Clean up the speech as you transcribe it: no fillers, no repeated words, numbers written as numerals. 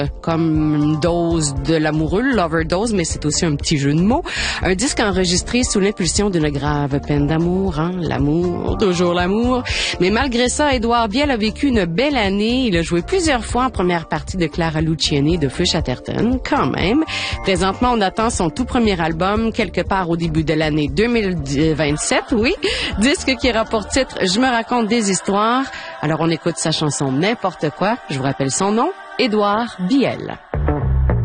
comme une dose de l'amoureux, l'overdose, mais c'est aussi un petit jeu de mots. Un disque enregistré sous l'impulsion d'une grave peine d'amour, hein? L'amour, toujours l'amour. Mais malgré ça, Édouard Biel a vécu une belle année. Il a joué plusieurs fois en première partie de Clara Luciani de Feu Chatterton, quand même. Présentement, on attend son tout premier album, quelque part au début de l'année 2027, oui. Disque qui aura pour titre « Je me raconte des histoires ». Alors, on écoute sa chanson « N'importe quoi ». Je vous rappelle son nom. Édouard Biel.